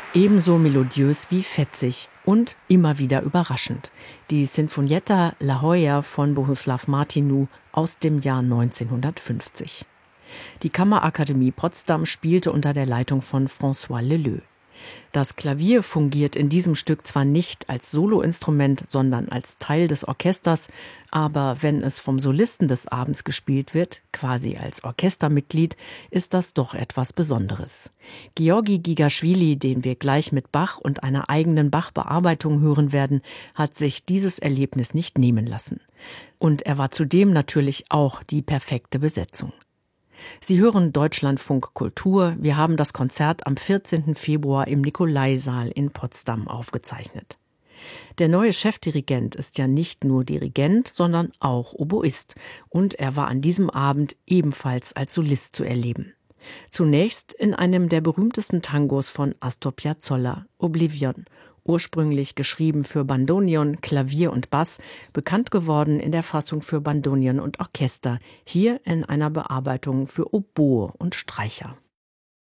Ebenso melodiös wie fetzig und immer wieder überraschend. Die Sinfonietta La Joya von Bohuslav Martinu aus dem Jahr 1950. Die Kammerakademie Potsdam spielte unter der Leitung von François Leleux. Das Klavier fungiert in diesem Stück zwar nicht als Soloinstrument, sondern als Teil des Orchesters, aber wenn es vom Solisten des Abends gespielt wird, quasi als Orchestermitglied, ist das doch etwas Besonderes. Georgi Gigaschwili, den wir gleich mit Bach und einer eigenen Bach-Bearbeitung hören werden, hat sich dieses Erlebnis nicht nehmen lassen. Und er war zudem natürlich auch die perfekte Besetzung. Sie hören Deutschlandfunk Kultur. Wir haben das Konzert am 14. Februar im Nikolaisaal in Potsdam aufgezeichnet. Der neue Chefdirigent ist ja nicht nur Dirigent, sondern auch Oboist. Und er war an diesem Abend ebenfalls als Solist zu erleben. Zunächst in einem der berühmtesten Tangos von Astor Piazzolla, Oblivion. Ursprünglich geschrieben für Bandoneon, Klavier und Bass, bekannt geworden in der Fassung für Bandoneon und Orchester, hier in einer Bearbeitung für Oboe und Streicher.